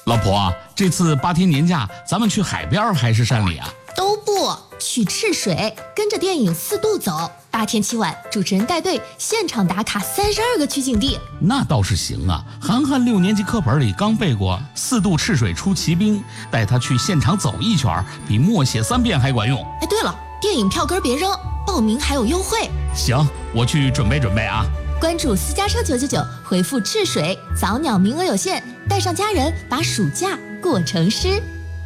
老婆，这次8天年假，咱们去海边还是山里啊？ 都不去赤水，跟着电影4度走。8天7晚，主持人带队现场打卡32个取景地。 那倒是行啊，涵涵6年级课本里刚背过4度赤水出奇兵，带他去现场走一圈，比默写3遍还管用。 哎，对了，电影票根别扔，报名还有优惠。 行，我去准备准备啊。 关注私家车999，回复赤水，早鸟名额有限，带上家人，把暑假过成诗。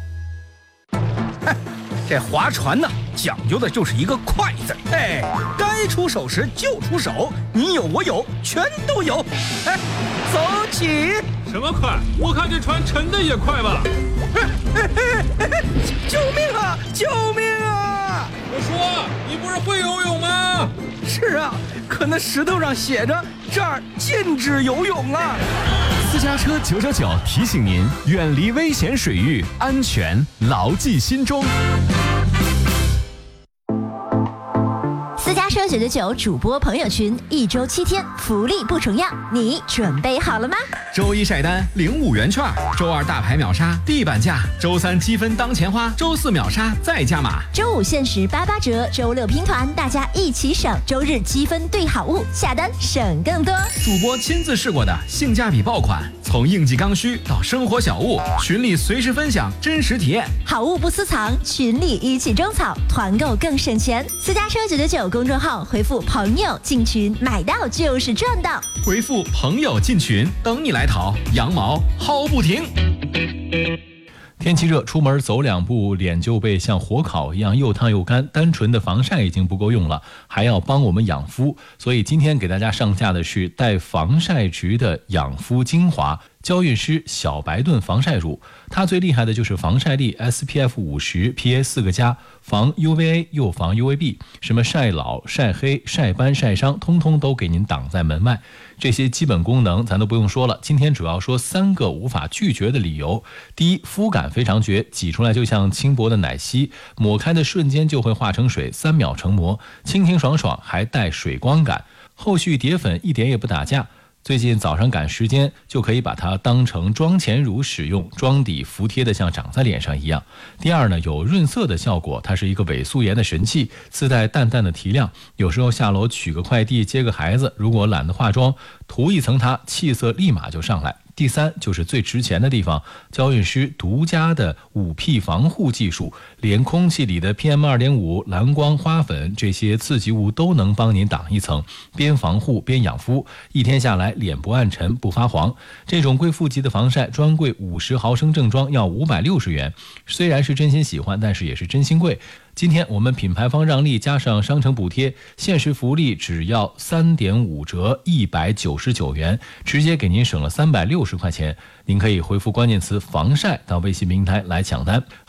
这划船呢，讲究的就是一个快字。哎，该出手时就出手，你有我有，全都有。哎，走起！ 什么快？我看这船沉的也快吧。 救命啊！救命啊！ 我说，你不是会游泳吗？ 是啊，可那石头上写着这儿禁止游泳啊。 私家车999提醒您，远离危险水域，安全牢记心中。 私家车999主播朋友群，1周7天，福利不重样，你准备好了吗？ 周1晒单领5元券，周2大牌秒杀地板价，周3积分当钱花，周4秒杀再加码， 周5限时88折，周6拼团，大家一起省，周日积分兑好物，下单省更多。 主播亲自试过的性价比爆款，从应季刚需到生活小物，群里随时分享真实体验， 好物不私藏，群里一起种草，团购更省钱。私家车999公众号回复朋友进群，买到就是赚到。 回复朋友进群，等你来淘，羊毛薅不停。 天气热，出门走2步，脸就被像火烤一样又烫又干，单纯的防晒已经不够用了，还要帮我们养肤，所以今天给大家上架的是带防晒值的养肤精华娇韵诗小白盾防晒乳。它最厉害的就是防晒力 SPF 50 PA 4个加，防 UVA 又防 UVB， 什么晒老晒黑晒斑晒伤通通都给您挡在门外。这些基本功能咱都不用说了，今天主要说3个无法拒绝的理由。第一，肤感非常绝，挤出来就像轻薄的奶昔，抹开的瞬间就会化成水，3秒成膜，清清爽爽，还带水光感，后续叠粉一点也不打架。最近早上赶时间，就可以把它当成妆前乳使用，妆底服帖的像长在脸上一样。第二呢，有润色的效果，它是一个伪素颜的神器，自带淡淡的提亮，有时候下楼取个快递接个孩子，如果懒得化妆，涂一层它，气色立马就上来。第三就是最值钱的地方，娇韵诗独家的5P 防护技术，连空气里的 PM2.5、蓝光、花粉这些刺激物都能帮您挡一层，边防护边养肤，一天下来脸不暗沉不发黄。这种贵妇级的防晒，专柜50毫升正装要560元，虽然是真心喜欢，但是也是真心贵。今天我们品牌方让利加上商城补贴，限时福利只要3.5折199元，直接给您省了360块钱。您可以回复关键词防晒到微信平台来抢单。